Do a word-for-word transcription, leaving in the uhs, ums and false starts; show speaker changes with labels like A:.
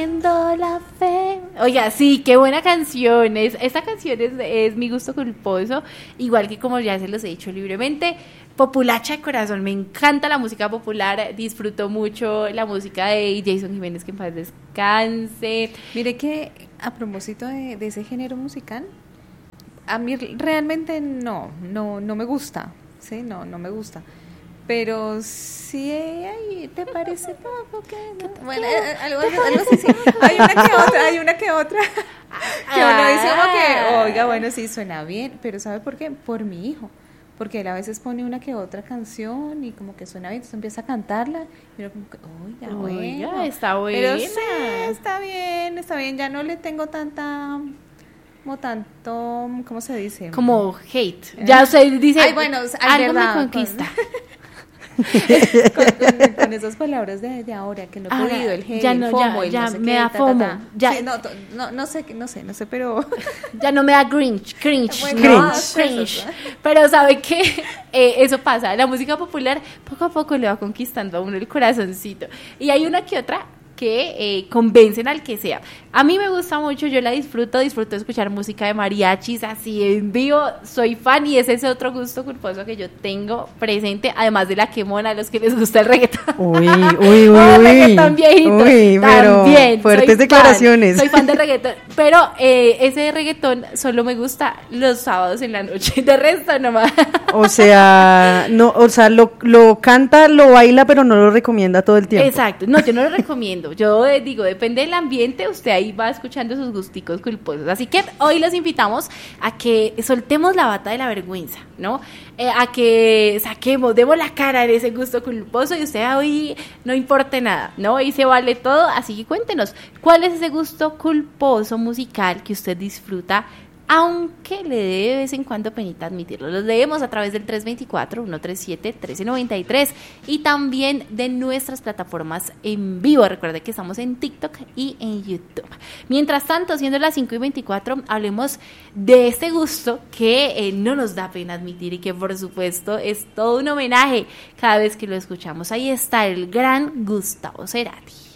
A: La fe. Oiga, sí, qué buena canción. Es, esta canción es, es mi gusto culposo, igual que como ya se los he dicho libremente, populacha de corazón. Me encanta la música popular, disfruto mucho la música de Jason Jiménez, que en paz descanse.
B: Mire que a propósito de, de ese género musical, a mí realmente no, no, no me gusta, sí, no, no me gusta. Pero sí, ay, ¿te parece como que no? Bueno, algo, algo así, sí. Hay una que otra, hay una que otra que uno dice como que, oiga, bueno, sí, suena bien, pero ¿sabe por qué? Por mi hijo, porque él a veces pone una que otra canción y como que suena bien, entonces empieza a cantarla y uno como que, oiga,
A: Oiga,
B: bueno,
A: está buena.
B: pero sí, está bien, está bien, ya no le tengo tanta... como tanto, ¿cómo se dice?
A: Como hate. Ya usted dice,
B: ay, bueno, ay,
A: algo
B: verdad,
A: me conquista.
B: Con... con, con, con esas palabras de, de ahora que no he
A: Ahora,
B: podido, el hate,
A: ya no,
B: el FOMO,
A: ya,
B: el
A: ya
B: no sé
A: me
B: qué,
A: da
B: ta,
A: FOMO,
B: ta, ta.
A: ya.
B: Sí, no, no, no sé, no sé, no sé, pero
A: ya no me da cringe, cringe,
B: bueno,
A: no,
B: cringe.
A: cringe. Pero sabe que eh, eso pasa, la música popular poco a poco le va conquistando a uno el corazoncito. Y hay una que otra que eh, convencen al que sea. A mí me gusta mucho, yo la disfruto, disfruto escuchar música de mariachis así en vivo, soy fan y ese es otro gusto culposo que yo tengo presente, además de la quemona, a los que les gusta el reggaetón.
C: Uy, uy, uy,
A: oh,
C: uy.
A: reggaetón viejito.
C: Uy, pero
A: también,
C: fuertes
A: soy
C: declaraciones.
A: Fan, soy fan del reggaetón, pero eh, ese reggaetón solo me gusta los sábados en la noche, de resto nomás.
C: O sea, no, o sea, lo, lo canta, lo baila, pero no lo recomienda todo el tiempo.
A: Exacto, no, yo no lo recomiendo. Yo eh, digo, depende del ambiente, usted ahí va escuchando sus gusticos culposos. Así que hoy los invitamos a que soltemos la bata de la vergüenza, ¿no? Eh, a que saquemos, demos la cara en ese gusto culposo y usted hoy no importe nada, ¿no? Y se vale todo, así que cuéntenos, ¿cuál es ese gusto culposo musical que usted disfruta, aunque le dé de vez en cuando penita admitirlo? Los leemos a través del tres dos cuatro, uno tres siete, uno tres nueve tres y también de nuestras plataformas en vivo. Recuerde que estamos en TikTok y en YouTube. Mientras tanto, siendo las cinco y veinticuatro, hablemos de este gusto que eh, no nos da pena admitir y que por supuesto es todo un homenaje cada vez que lo escuchamos. Ahí está el gran Gustavo Cerati.